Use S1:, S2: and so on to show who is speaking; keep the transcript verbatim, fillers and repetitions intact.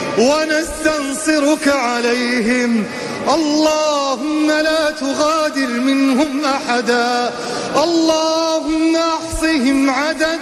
S1: ونستنصرك عليهم. اللهم لا تغادر منهم أحدا، اللهم احصهم عددا